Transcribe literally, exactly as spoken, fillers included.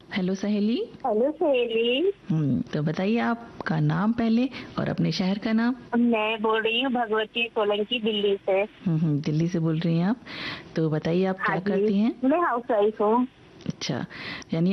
Hello सहेली। Hello सहेली। हम्म तो बताइए आपका नाम पहले और अपने शहर का नाम। मैं बोल रही हूँ भगवती सोलंकी, दिल्ली से। हम्म दिल्ली से बोल रही हैं आप। तो बताइए आप हाँ क्या जी, करती हैं। मैं हाउस वाइफ हूँ। अच्छा, यानी